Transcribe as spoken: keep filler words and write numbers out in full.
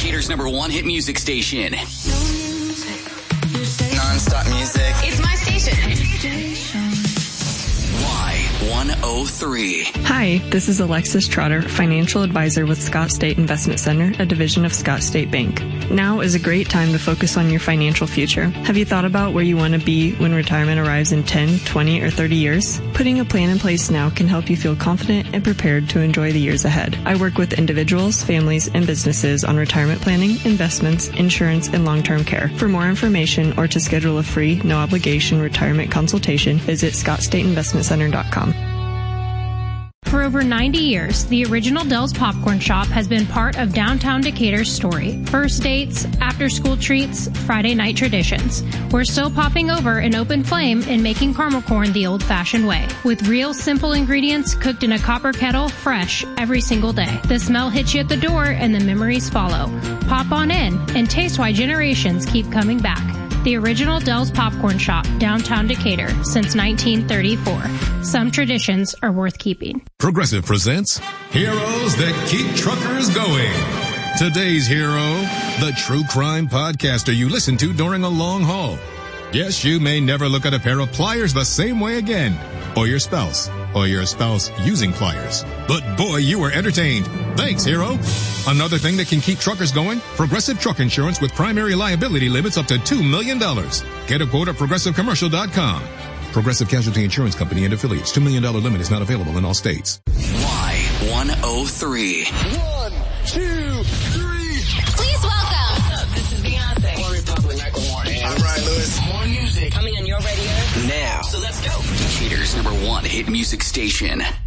Decatur's number one hit music station. Non-stop music. It's my station. Y one oh three. Hi, this is Alexis Trotter, financial advisor with Scott State Investment Center, a division of Scott State Bank. Now is a great time to focus on your financial future. Have you thought about where you want to be when retirement arrives in ten, twenty, or thirty years? Putting a plan in place now can help you feel confident and prepared to enjoy the years ahead. I work with individuals, families, and businesses on retirement planning, investments, insurance, and long-term care. For more information or to schedule a free, no-obligation retirement consultation, visit scott state investment center dot com. For over ninety years, the original Dell's Popcorn Shop has been part of downtown Decatur's story. First dates, after-school treats, Friday night traditions. We're still popping over an open flame and making caramel corn the old-fashioned way. With real simple ingredients cooked in a copper kettle, fresh every single day. The smell hits you at the door and the memories follow. Pop on in and taste why generations keep coming back. The original Dell's Popcorn Shop, downtown Decatur, since nineteen thirty-four. Some traditions are worth keeping. Progressive presents Heroes That Keep Truckers Going. Today's hero, the true crime podcaster you listen to during a long haul. Yes, you may never look at a pair of pliers the same way again. Or your spouse. Or your spouse using pliers. But boy, you were entertained. Thanks, hero. Another thing that can keep truckers going, Progressive Truck Insurance with primary liability limits up to two million dollars. Get a quote at progressive commercial dot com. Progressive Casualty Insurance Company and affiliates. two million dollars limit is not available in all states. Y one oh three. One, two, three. Please welcome. What's up? This is Beyonce. More Republic, Michael Warren. I'm Ryan Lewis. More music coming on your radio Now. So let's go. Decatur's number one hit music station.